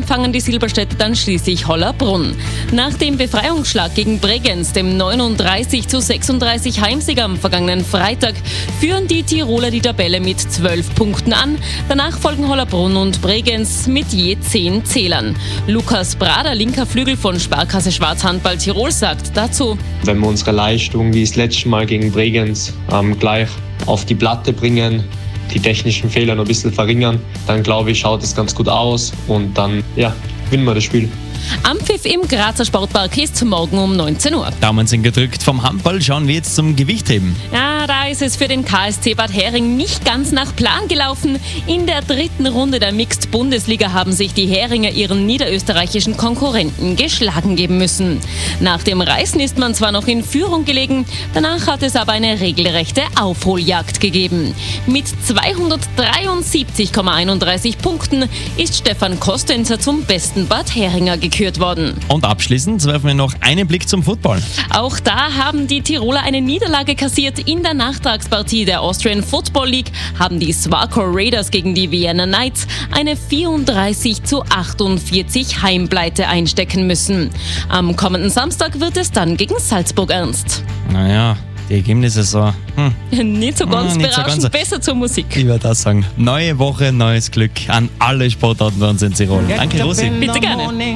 empfangen die Silberstädter dann schließlich Hollerbrunn. Nach dem Befreiungsschlag gegen Bregenz, dem 39:36 Heimsieg am vergangenen Freitag, führen die Tiroler die Tabelle mit 12 Punkten an. Danach folgen Hollerbrunn und Bregenz mit je 10 Zählern. Lukas Brader, linker Flügel von Sparkasse Schwarz Handball Tirol, sagt dazu: Wenn wir unsere Leistung wie das letzte Mal gegen Bregenz gleich auf die Platte bringen, die technischen Fehler noch ein bisschen verringern, dann glaube ich, schaut es ganz gut aus und dann gewinnen wir das Spiel. Anpfiff im Grazer Sportpark ist morgen um 19 Uhr. Daumen sind gedrückt. Vom Handball schauen wir jetzt zum Gewichtheben. Ja, da ist es für den KSC Bad Hering nicht ganz nach Plan gelaufen. In der 3. Runde der Mixed-Bundesliga haben sich die Heringer ihren niederösterreichischen Konkurrenten geschlagen geben müssen. Nach dem Reißen ist man zwar noch in Führung gelegen, danach hat es aber eine regelrechte Aufholjagd gegeben. Mit 273,31 Punkten ist Stefan Kostenzer zum besten Bad Heringer gekürt worden. Und abschließend werfen wir noch einen Blick zum Football. Auch da haben die Tiroler eine Niederlage kassiert. In der Nachtragspartie der Austrian Football League haben die Swarco Raiders gegen die Vienna Knights eine 34:48 Heimpleite einstecken müssen. Am kommenden Samstag wird es dann gegen Salzburg ernst. Naja, die Ergebnisse so. Nicht so ganz nicht berauschend, so ganz. besser zur Musik. Ich würde das sagen. Neue Woche, neues Glück an alle Sportarten bei uns in Tirol. Danke, Rosi. Bitte gerne.